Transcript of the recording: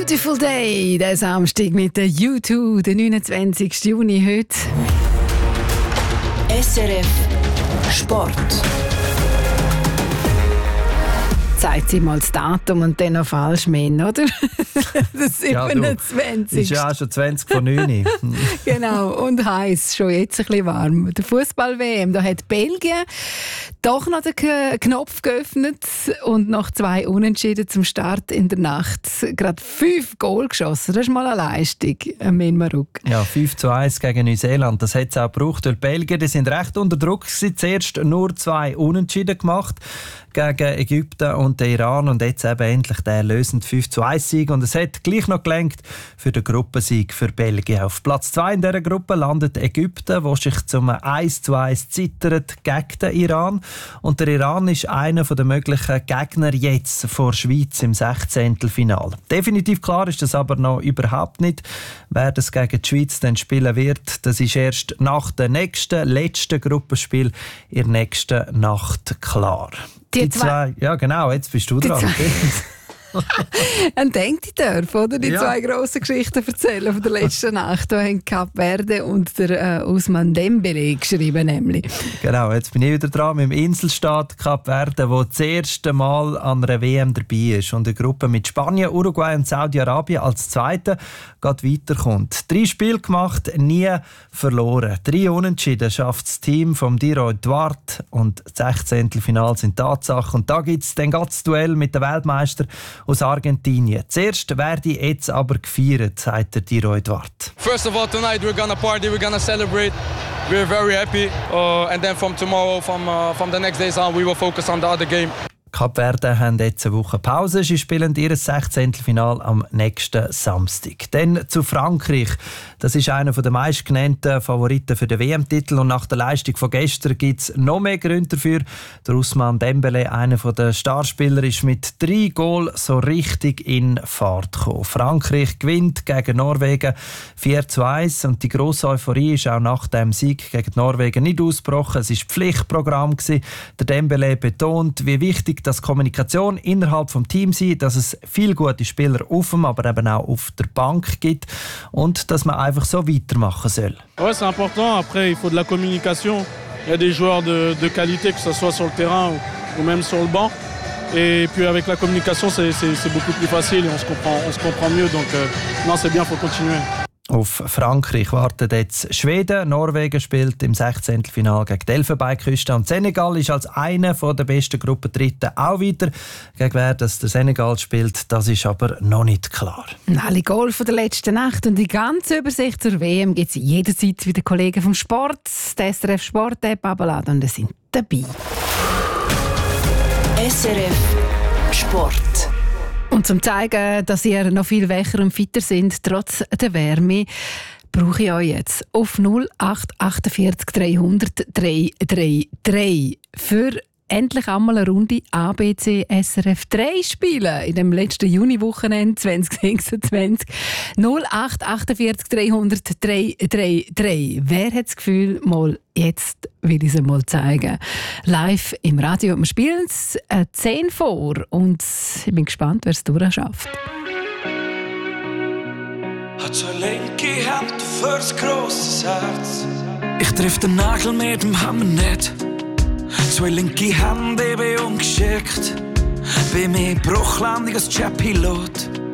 Beautiful Day, der Samstag mit der U2, der 29. Juni heute. SRF Sport. Zeigt sie mal das Datum und dann noch falsch meinen, oder? Das 27. Ist ja auch schon 20 von 9. Genau, und heiß, schon jetzt ein bisschen warm. Der Fußball-WM, da hat Belgien doch noch den Knopf geöffnet und nach 2 Unentschieden zum Start in der Nacht gerade 5 Goal geschossen. Das ist mal eine Leistung, Amin Marouk. Ja, 5:1 gegen Neuseeland. Das hat es auch gebraucht, weil Belgien, die sind recht unter Druck gewesen. Zuerst nur 2 Unentschieden gemacht gegen Ägypten und den Iran und jetzt eben endlich der erlösende 5:1-Sieg. Und es hat gleich noch gelangt für den Gruppensieg für Belgien. Auf Platz 2 in dieser Gruppe landet Ägypten, wo sich zum 1:1 zittert gegen den Iran. Und der Iran ist einer der möglichen Gegner jetzt vor Schweiz im 16. Definitiv klar ist das aber noch überhaupt nicht. Wer das gegen die Schweiz dann spielen wird, das ist erst nach dem letzten Gruppenspiel in der nächsten Nacht klar. Die zwei, ja genau, jetzt bist du dran. Dann denkt ich darf, oder? Die 2 grossen Geschichten erzählen von der letzten Nacht. Da haben Kap Verde und der Ousmane Dembélé geschrieben, nämlich. Genau, jetzt bin ich wieder dran mit dem Inselstaat Kap Verde, der das erste Mal an einer WM dabei ist und eine Gruppe mit Spanien, Uruguay und Saudi-Arabien als Zweite geht weiterkommt. 3 Spiele gemacht, nie verloren. 3 Unentschieden schafft das Team von Diro Duarte und das 16. Finale sind Tatsache. Und da gibt es dann das Duell mit dem Weltmeister aus Argentinien. Zuerst werde jetzt aber gefeiert, sagt der Diro Duarte. First of all, tonight we're gonna party, we're gonna celebrate. We're very happy. And then from tomorrow, from the next days on, we will focus on the other game. Kap Verde haben jetzt eine Woche Pause. Sie spielen ihr 16. Finale am nächsten Samstag. Dann zu Frankreich. Das ist einer der meistgenannten Favoriten für den WM-Titel. Und nach der Leistung von gestern gibt es noch mehr Gründe dafür. Der Ousmane Dembélé, einer der Starspieler, ist mit 3 Goal so richtig in Fahrt gekommen. Frankreich gewinnt gegen Norwegen 4:1. Und die grosse Euphorie ist auch nach dem Sieg gegen Norwegen nicht ausgebrochen. Es war Pflichtprogramm gewesen. Der Dembélé betont, wie wichtig dass Kommunikation innerhalb des Teams ist, dass es viele gute Spieler auf dem, aber eben auch auf der Bank gibt und dass man einfach so weitermachen soll. Ouais, c'est important. Après, il faut de la communication. Il y a des joueurs de qualité, que ce soit sur le terrain ou même sur le banc. Et puis avec la communication, c'est beaucoup plus facile et on se comprend mieux. Donc non, c'est bien, il faut continuer. Auf Frankreich wartet jetzt Schweden. Norwegen spielt im 16. Finale gegen die Elfenbeinküste. Und Senegal ist als einer der besten Gruppendritten auch weiter. Gegen wer das der Senegal spielt, das ist aber noch nicht klar. Alle Goal von der letzten Nacht und die ganze Übersicht zur WM gibt es jederzeit bei den Kollegen vom Sport. Die SRF Sport-App abladen und sind dabei. SRF Sport. Und zum zeigen, dass ihr noch viel wächer und fitter sind, trotz der Wärme, brauche ich euch jetzt auf 0848 300 333 für endlich einmal eine Runde ABC SRF 3 spielen in dem letzten Juni-Wochenende 2026. 0848 300 333. Wer hat das Gefühl, mal jetzt will ich es mal zeigen. Live im Radio. Wir spielen es 10 vor und ich bin gespannt, wer es durchschafft. Hat so eine linke Hand für ein grosses Herz. Ich triff den Nagel mit dem Hammer nicht. 2 linke Hände, ich bin ungeschickt. Bei mir Bruchlandung als Jet-Pilot.